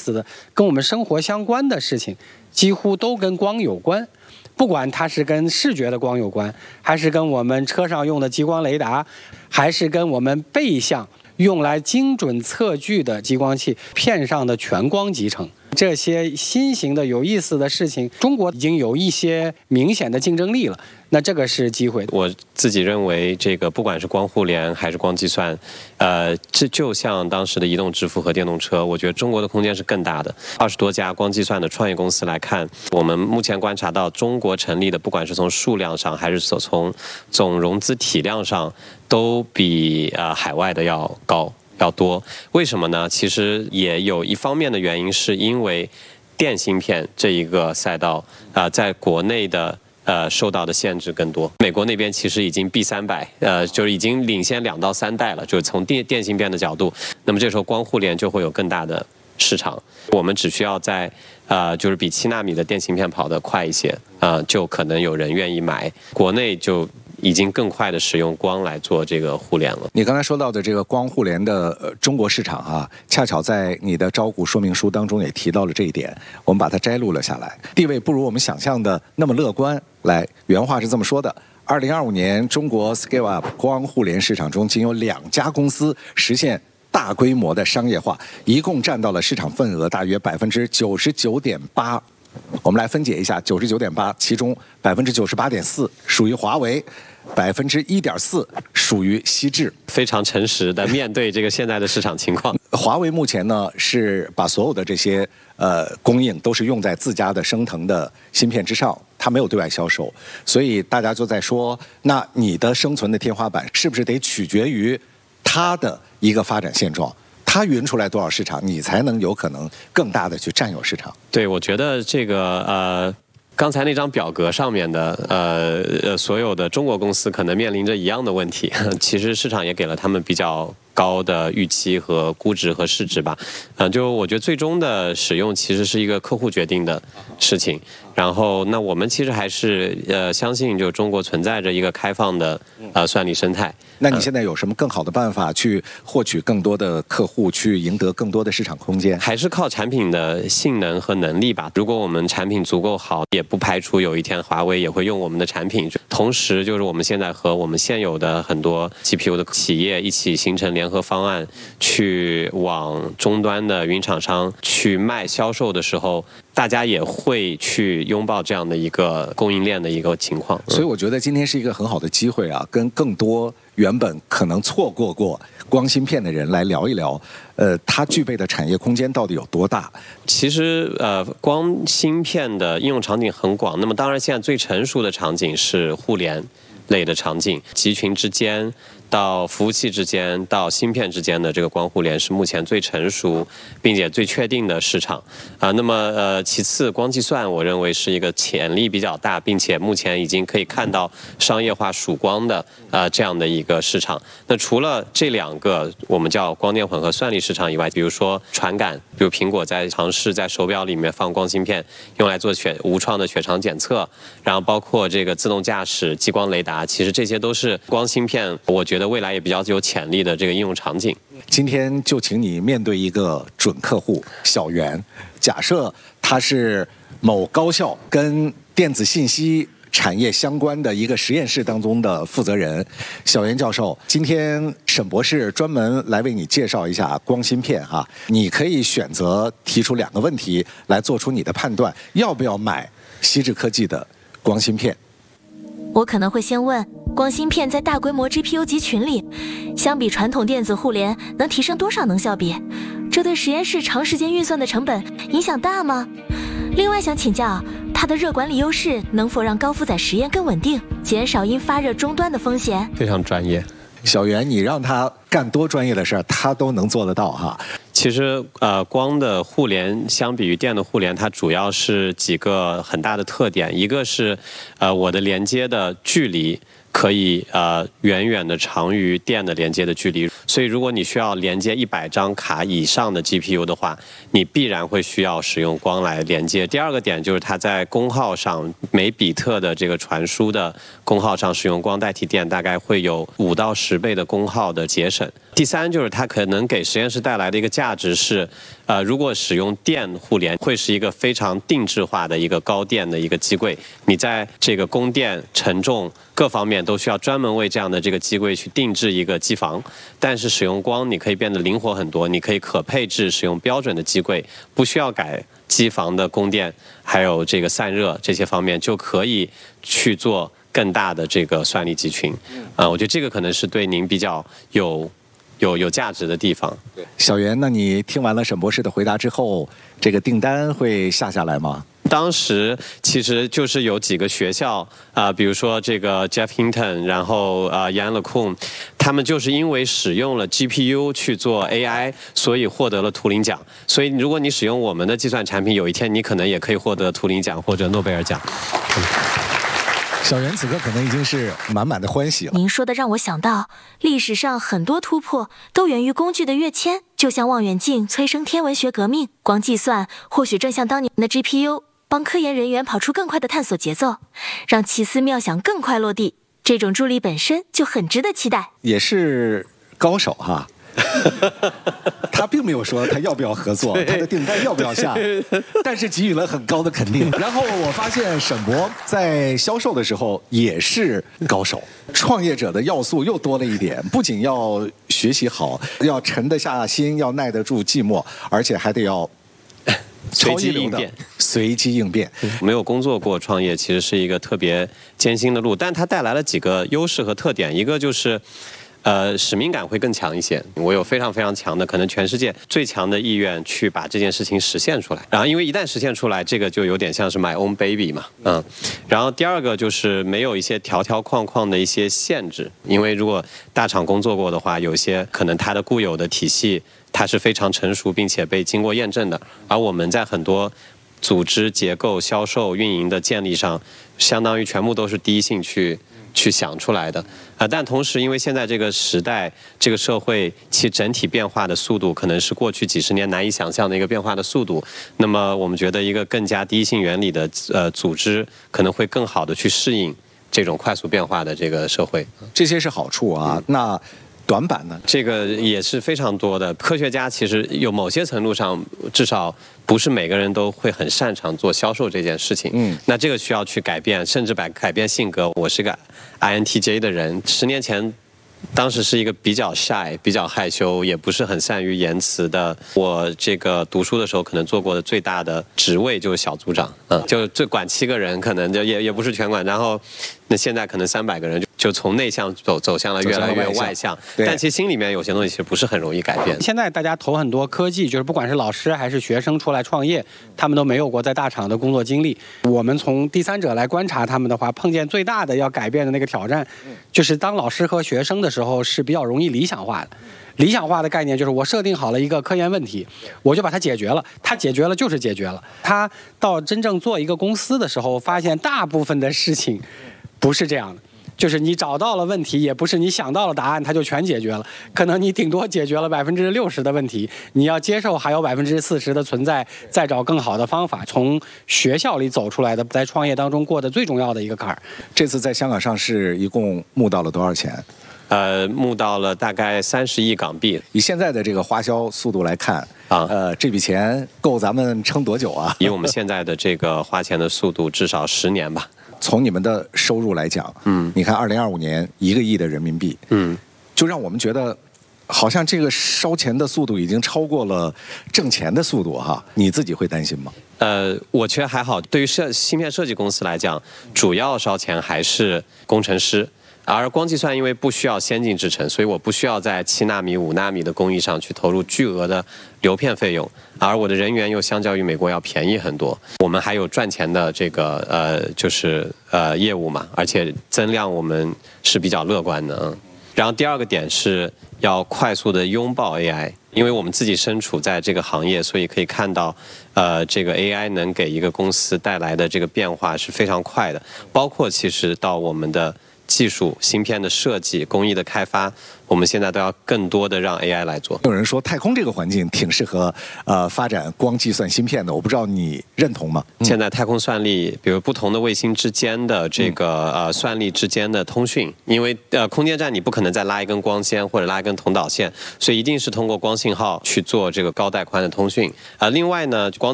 思的，跟我们生活相关的事情，几乎都跟光有关。不管它是跟视觉的光有关，还是跟我们车上用的激光雷达，还是跟我们背向用来精准测距的激光器片上的全光集成，这些新型的有意思的事情，中国已经有一些明显的竞争力了。那这个是机会。 我自己认为，这个不管是光互联还是光计算，这就像当时的移动支付和电动车，我觉得中国的空间是更大的。20多家光计算的创业公司来看，我们目前观察到，中国成立的，不管是从数量上还是从总融资体量上，都比海外的要多。为什么呢？其实也有一方面的原因，是因为电芯片这一个赛道在国内的受到的限制更多。美国那边其实已经 B300，就是已经领先2到3代了，就是从电芯片的角度。那么这时候光互联就会有更大的市场，我们只需要在就是比7纳米的电芯片跑得快一些，就可能有人愿意买。国内就已经更快的使用光来做这个互联了。 你刚才说到的这个光互联的中国市场啊，恰巧在你的招股说明书当中也提到了这一点，我们把它摘录了下来。地位不如我们想象的那么乐观。来，原话是这么说的：2025年，中国 Scale Up 光互联市场中，仅有2家公司实现大规模的商业化，一共占到了市场份额大约99.8%。我们来分解一下，99.8%，其中98.4%属于华为，1.4%属于希智。 非常诚实的面对这个现在的市场情况。 华为目前呢是把所有的这些供应都是用在自家的升腾的芯片之上，它没有对外销售，所以大家就在说，那你的生存的天花板是不是得取决于它的一个发展现状？它匀出来多少市场，你才能有可能更大的去占有市场。 对，我觉得这个刚才那张表格上面的所有的中国公司可能面临着一样的问题，其实市场也给了他们比较高的预期和估值和市值吧。就我觉得最终的使用其实是一个客户决定的事情。然后，那我们其实还是相信，就中国存在着一个开放的算力生态。 那你现在有什么更好的办法去获取更多的客户，去赢得更多的市场空间？ 还是靠产品的性能和能力吧。如果我们产品足够好，也不排除有一天华为也会用我们的产品。同时，就是我们现在和我们现有的很多 GPU 的企业一起形成联合方案，去往终端的云厂商去销售的时候，大家也会去拥抱这样的一个供应链的一个情况。 所以我觉得今天是一个很好的机会啊，跟更多原本可能错过光芯片的人来聊一聊，它具备的产业空间到底有多大？ 其实光芯片的应用场景很广，那么当然现在最成熟的场景是互联类的场景，集群之间到服务器之间到芯片之间的这个光互联是目前最成熟并且最确定的市场那么其次光计算我认为是一个潜力比较大，并且目前已经可以看到商业化曙光的这样的一个市场。那除了这2个我们叫光电混合算力市场以外，比如说传感，比如苹果在尝试在手表里面放光芯片，用来做无创的血糖检测，然后包括这个自动驾驶、激光雷达，其实这些都是光芯片我觉得未来也比较有潜力的这个应用场景。 今天就请你面对一个准客户小袁，假设他是某高校跟电子信息产业相关的一个实验室当中的负责人，小袁教授，今天沈博士专门来为你介绍一下光芯片哈，你可以选择提出2个问题来做出你的判断，要不要买希智科技的光芯片？ 我可能会先问，光芯片在大规模 GPU 集群里，相比传统电子互联能提升多少能效比？这对实验室长时间运算的成本影响大吗？另外想请教，它的热管理优势能否让高负载实验更稳定，减少因发热终端的风险？ 非常专业。 小袁，你让他干多专业的事儿，他都能做得到哈。 其实光的互联相比于电的互联，它主要是几个很大的特点。一个是我的连接的距离可以远远的长于电的连接的距离，所以如果你需要连接100张卡以上的 GPU 的话，你必然会需要使用光来连接。第二个点就是它在功耗上，每比特的这个传输的功耗上使用光代替电，大概会有5到10倍的功耗的节省。 第三就是它可能给实验室带来的一个价值是，如果使用电互联，会是一个非常定制化的一个高电的一个机柜，你在这个供电、承重各方面都需要专门为这样的这个机柜去定制一个机房。但是使用光，你可以变得灵活很多，你可以可配置使用标准的机柜，不需要改机房的供电，还有这个散热这些方面，就可以去做更大的这个算力集群。我觉得这个可能是对您比较有价值的地方。 小袁，那你听完了沈博士的回答之后，这个订单会下来吗？ 当时其实就是有几个学校比如说这个 Jeff Hinton， 然后Yann LeCun， 他们就是因为使用了 GPU 去做 AI， 所以获得了图灵奖。所以如果你使用我们的计算产品，有一天你可能也可以获得图灵奖或者诺贝尔奖。 小袁此刻可能已经是满满的欢喜了。 您说的让我想到，历史上很多突破都源于工具的跃迁，就像望远镜催生天文学革命，光计算或许正像当年的 GPU， 帮科研人员跑出更快的探索节奏，让奇思妙想更快落地。这种助力本身就很值得期待。 也是高手哈。他并没有说他要不要合作，他的订单要不要下，但是给予了很高的肯定。然后我发现沈博在销售的时候也是高手，创业者的要素又多了一点，不仅要学习好，要沉得下心，要耐得住寂寞，而且还得要随机应变。 随机应变。 没有工作过创业，其实是一个特别艰辛的路，但它带来了几个优势和特点，一个就是使命感会更强一些。我有非常非常强的，可能全世界最强的意愿去把这件事情实现出来。然后因为一旦实现出来，这个就有点像是 my own baby 嘛，然后第二个就是没有一些条条框框的一些限制，因为如果大厂工作过的话，有些可能它的固有的体系它是非常成熟并且被经过验证的，而我们在很多组织结构、销售、运营的建立上，相当于全部都是第一性去想出来的。但同时因为现在这个时代这个社会其整体变化的速度可能是过去几十年难以想象的一个变化的速度，那么我们觉得一个更加第一性原理的组织可能会更好的去适应这种快速变化的这个社会。 这些是好处啊。那短板呢？ 这个也是非常多的。科学家其实有某些程度上，至少不是每个人都会很擅长做销售这件事情。那这个需要去改变，甚至改变性格。我是个 INTJ 的人，10年前当时是一个比较 shy、比较害羞，也不是很善于言辞的。我这个读书的时候可能做过的最大的职位就是小组长，就最管7个人，可能就也不是全管。然后那现在可能300个人就从内向走向了越来越外向，但其实心里面有些东西其实不是很容易改变。 现在大家投很多科技，就是不管是老师还是学生出来创业，他们都没有过在大厂的工作经历。我们从第三者来观察他们的话，碰见最大的要改变的那个挑战，就是当老师和学生的时候是比较容易理想化的。理想化的概念就是我设定好了一个科研问题，我就把它解决了，它解决了就是解决了。他到真正做一个公司的时候，发现大部分的事情不是这样的。就是你找到了问题，也不是你想到了答案它就全解决了，可能你顶多解决了60%的问题，你要接受还有40%的存在，再找更好的方法。从学校里走出来的，在创业当中过的最重要的一个坎儿。 这次在香港上市一共募到了多少钱？ 募到了大概30亿港币。 以现在的这个花销速度来看，这笔钱够咱们撑多久啊？ 以我们现在的这个花钱的速度，至少10年吧。 从你们的收入来讲，你看2025年1个亿的人民币，就让我们觉得好像这个烧钱的速度已经超过了挣钱的速度哈。你自己会担心吗？ 我觉得还好。对于芯片设计公司来讲，主要烧钱还是工程师。而光计算因为不需要先进制程，所以我不需要在7纳米、5纳米的工艺上去投入巨额的流片费用，而我的人员又相较于美国要便宜很多。我们还有赚钱的这个就是业务嘛，而且增量我们是比较乐观的。然后第二个点是要快速的拥抱 AI， 因为我们自己身处在这个行业，所以可以看到这个 AI 能给一个公司带来的这个变化是非常快的，包括其实到我们的技术、芯片的设计、工艺的开发，我们现在都要更多的让 AI 来做。 有人说太空这个环境挺适合发展光计算芯片的，我不知道你认同吗？ 现在太空算力，比如不同的卫星之间的这个算力之间的通讯，因为空间站你不可能再拉一根光纤或者拉一根同导线，所以一定是通过光信号去做这个高带宽的通讯。另外呢，光